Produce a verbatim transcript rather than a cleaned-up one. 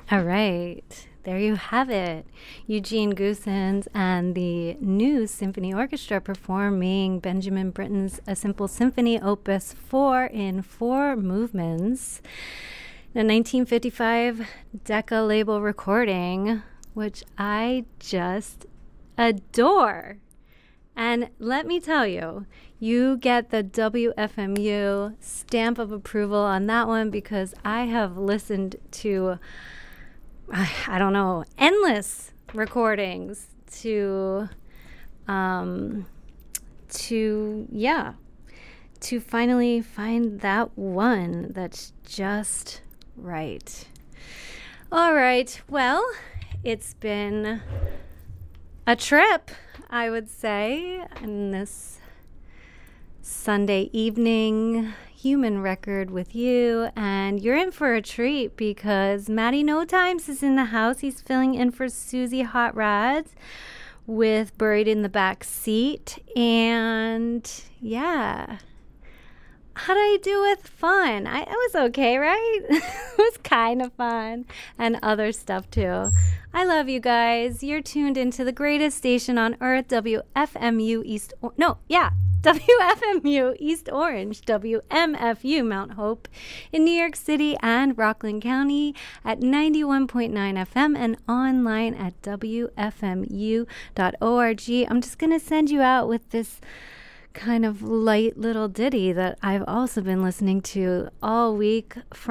All right. There you have it. Eugene Goosens and the New Symphony Orchestra performing Benjamin Britten's A Simple Symphony Opus four in four movements. A nineteen fifty-five Decca label recording, which I just adore. And let me tell you, you get the W F M U stamp of approval on that one because I have listened to, I, I don't know, endless recordings to, um, to, yeah, to finally find that one that's just right. All right. Well, it's been a trip, I would say, in this Sunday evening human record with you. And you're in for a treat because Matty No Times is in the house. He's filling in for Susie Hot Rods with Buried in the Back Seat. And yeah, how'd I do with fun? I, it was okay, right? It was kind of fun. And other stuff too. I love you guys. You're tuned into the greatest station on earth, W F M U East... Or- no, yeah. W F M U East Orange, W M F U Mount Hope in New York City and Rockland County at ninety-one point nine F M and online at W F M U dot org. I'm just going to send you out with this kind of light little ditty that I've also been listening to all week from